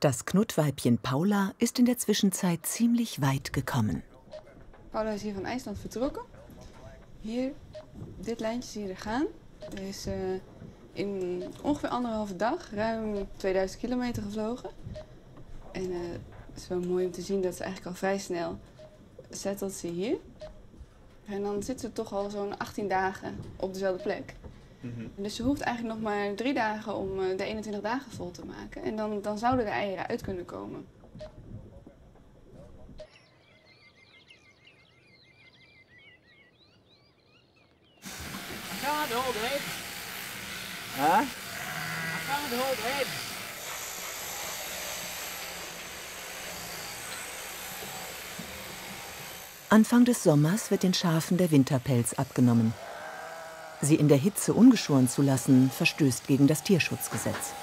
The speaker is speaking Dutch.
Das Knutweibchen Paula ist in der Zwischenzeit ziemlich weit gekommen. Paula is hier van IJsland vertrokken. Hier, dit lijntje zie je er gaan. Er is in ongeveer 1,5 dag ruim 2000 kilometer gevlogen. En het is wel mooi om te zien dat ze eigenlijk al vrij snel settelt ze hier. En dan zit ze toch al zo'n 18 dagen op dezelfde plek. Dus ze hoeft eigenlijk nog maar 3 dagen om de 21 dagen vol te maken. En dan zouden de eieren uit kunnen komen. I can't hold it. Huh? I can't hold it. Anfang des Sommers wird den Schafen der Winterpelz abgenommen. Sie in der Hitze ungeschoren zu lassen, verstößt gegen das Tierschutzgesetz.